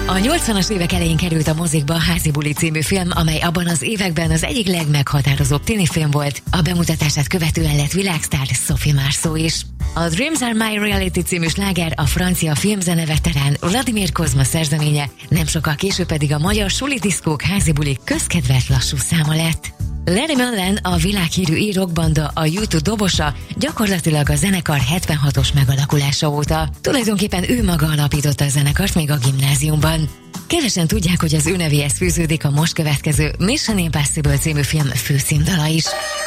A 80-as évek elején került a mozikba a Házi buli című film, amely abban az években az egyik legmeghatározóbb tinifilm volt. A bemutatását követően lett világsztár Sophie Marceau is. A Dreams Are My Reality című sláger a francia filmzene veterán Vladimir Kozma szerzeménye, nem sokkal később pedig a magyar suli diszkók házi bulik közkedvelt lassú száma lett. Larry Mullen, a világhírű rockbanda, a U2 dobosa, gyakorlatilag a zenekar 76-os megalakulása óta. Tulajdonképpen ő maga alapította a zenekart még a gimnáziumban. Kevesen tudják, hogy az ő nevéhez fűződik a most következő Mission Impossible című film főcímdala is.